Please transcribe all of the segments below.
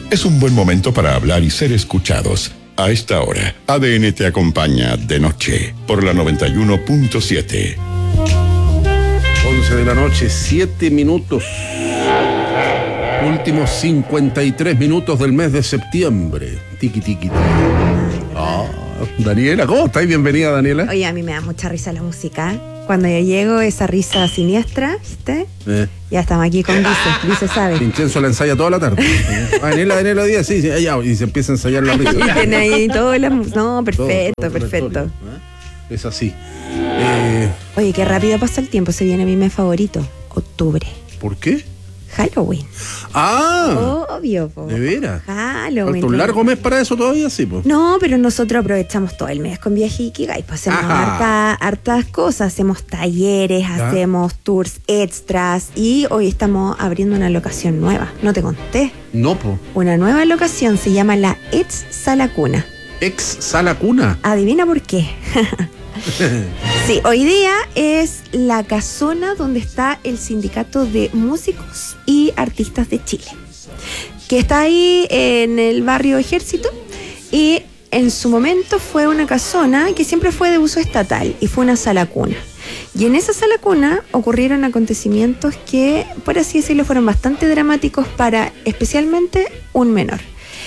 Es un buen momento para hablar y ser escuchados. A esta hora, ADN te acompaña de noche por la 91.7. 11 de la noche, 7 minutos. Últimos 53 minutos del mes de septiembre. Tiki, tiki, tiki. Daniela, ¿cómo estás? Bienvenida, Daniela. Oye, a mí me da mucha risa la música. Cuando yo llego, esa risa siniestra, ¿viste? Ya estamos aquí con Dice sabe. Vincenzo la ensaya toda la tarde. Daniela Díaz, sí, ya, y se empieza a ensayar la risa. Y tiene ahí todo No, perfecto, todo perfecto. Es así. Oye, qué rápido pasa el tiempo. Se viene mi mes favorito, octubre. ¿Por qué? Halloween. Obvio, po. ¿De veras? Halloween. ¿Falta un largo mes para eso todavía? Sí, pues. No, pero nosotros aprovechamos todo el mes con Viaje Ikigai. Pues hacemos hartas cosas. Hacemos talleres, hacemos tours extras. Y hoy estamos abriendo una locación nueva. ¿No te conté? No, po. Una nueva locación se llama la Ex Sala Cuna. ¿Ex Sala Cuna? Adivina por qué. Sí, hoy día es la casona donde está el Sindicato de Músicos y Artistas de Chile, que está ahí en el barrio Ejército, y en su momento fue una casona que siempre fue de uso estatal y fue una sala cuna. Y en esa sala cuna ocurrieron acontecimientos que, por así decirlo, fueron bastante dramáticos para especialmente un menor.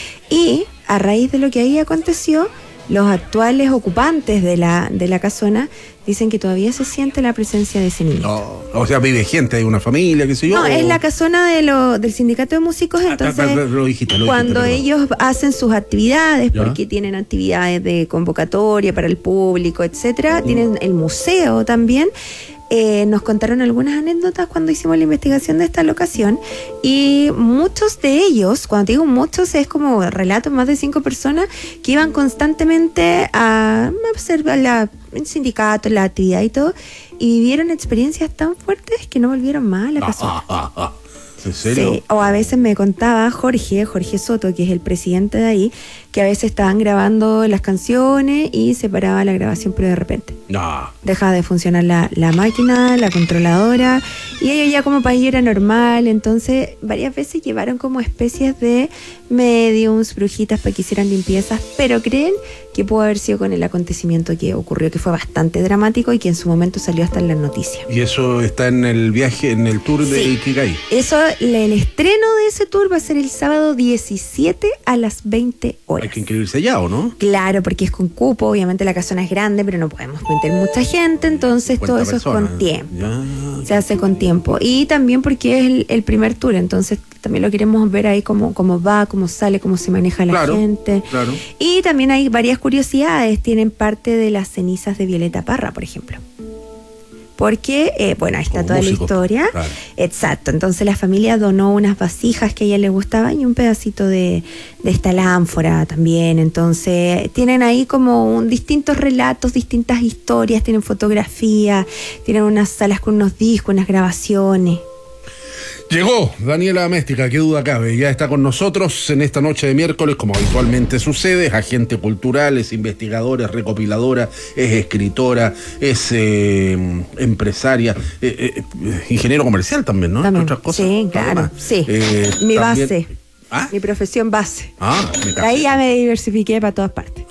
Y a raíz de lo que ahí aconteció, los actuales ocupantes de la casona dicen que todavía se siente la presencia de ese niño. No, o sea, vive gente, hay una familia, qué sé yo. No, es la casona del Sindicato de Músicos, entonces lo dijiste, cuando ellos hacen sus actividades, porque tienen actividades de convocatoria para el público, etcétera, tienen el museo también. Nos contaron algunas anécdotas cuando hicimos la investigación de esta locación, y muchos de ellos, cuando te digo muchos, es como relatos, más de 5 personas que iban constantemente a observar el sindicato, la actividad y todo, y vivieron experiencias tan fuertes que no volvieron más a la casona. ¿En serio? Sí, o a veces me contaba Jorge Soto, que es el presidente de ahí, que a veces estaban grabando las canciones y se paraba la grabación, pero de repente dejaba de funcionar la máquina, la controladora, y ellos ya como país era normal. Entonces varias veces llevaron como especies de mediums, brujitas, para que hicieran limpiezas, pero creen que pudo haber sido con el acontecimiento que ocurrió, que fue bastante dramático y que en su momento salió hasta en las noticias. ¿Y eso está en el viaje, en el tour de Ikigai? Eso, el estreno de ese tour va a ser el sábado 17 a las 20 horas. Hay que inscribirse allá, ¿o no? Claro, porque es con cupo. Obviamente la casona es grande, pero no podemos meter mucha gente, entonces todo eso es con tiempo. Se hace con tiempo. Y también porque es el primer tour, entonces también lo queremos ver ahí cómo va, cómo sale, cómo se maneja la gente. Claro. Y también hay varias curiosidades. Tienen parte de las cenizas de Violeta Parra, por ejemplo. Porque, ahí está toda la historia. Claro. Exacto. Entonces la familia donó unas vasijas que a ella le gustaban y un pedacito de esta lámpara también. Entonces tienen ahí como distintos relatos, distintas historias, tienen fotografía, tienen unas salas con unos discos, unas grabaciones. Llegó Daniela Améstica, qué duda cabe, ya está con nosotros en esta noche de miércoles, como habitualmente sucede. Es agente cultural, es investigadora, es recopiladora, es escritora, es empresaria, ingeniero comercial también, ¿no? También. Otras cosas. Sí, claro, sí. Mi también, base, mi profesión base. Me ahí ya me diversifiqué para todas partes.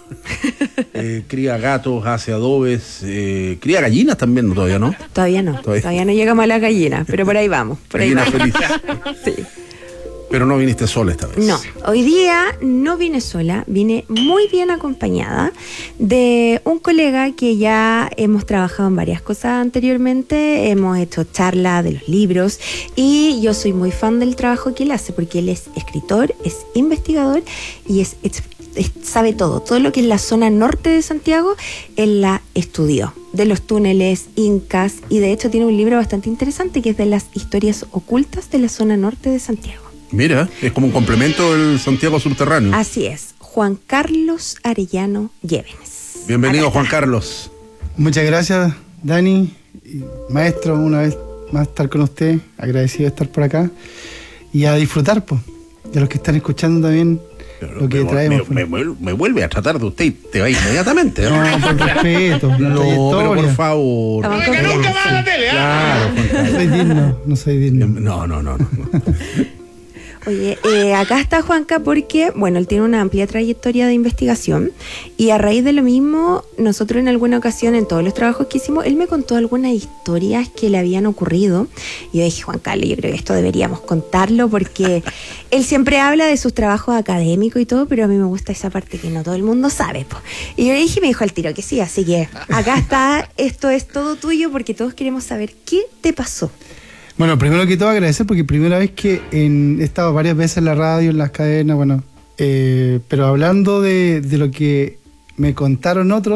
Cría gatos, hace adobes, cría gallinas también, ¿no? Todavía no. Todavía no llegamos a las gallinas, pero por ahí vamos. Gallina feliz. Sí. Pero no viniste sola esta vez. No, hoy día no vine sola, vine muy bien acompañada de un colega que ya hemos trabajado en varias cosas anteriormente, hemos hecho charlas de los libros, y yo soy muy fan del trabajo que él hace, porque él es escritor, es investigador y sabe todo lo que es la zona norte de Santiago. Él la estudió, de los túneles incas, y de hecho tiene un libro bastante interesante que es de las historias ocultas de la zona norte de Santiago. Mira, es como un complemento del Santiago subterráneo. Así es, Juan Carlos Arellano Llévenes. Bienvenido, Juan Carlos. Muchas gracias, Dani. Maestro, una vez más estar con usted, agradecido de estar por acá y a disfrutar, pues, de los que están escuchando también. Lo que traemos. Me vuelve a tratar de usted y te va inmediatamente, ¿no? No, por respeto. No, pero por favor. ¡Que nunca va a la tele! Claro, no soy digno. No. Oye, acá está Juanca porque, bueno, él tiene una amplia trayectoria de investigación y a raíz de lo mismo, nosotros en alguna ocasión, en todos los trabajos que hicimos, él me contó algunas historias que le habían ocurrido y yo dije, Juan Carlos, yo creo que esto deberíamos contarlo porque él siempre habla de sus trabajos académicos y todo, pero a mí me gusta esa parte que no todo el mundo sabe, po. Y yo le dije, me dijo al tiro que sí, así que acá está, esto es todo tuyo porque todos queremos saber qué te pasó. Bueno, primero que todo agradecer porque primera vez que he estado varias veces en la radio, en las cadenas, bueno, pero hablando de lo que me contaron otros,